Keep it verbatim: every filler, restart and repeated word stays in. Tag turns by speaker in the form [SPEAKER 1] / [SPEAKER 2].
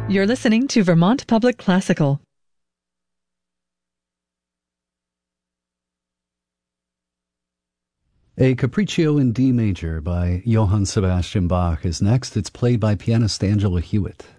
[SPEAKER 1] You're listening to Vermont Public Classical.
[SPEAKER 2] A Capriccio in D major by Johann Sebastian Bach is next. It's played by pianist Angela Hewitt.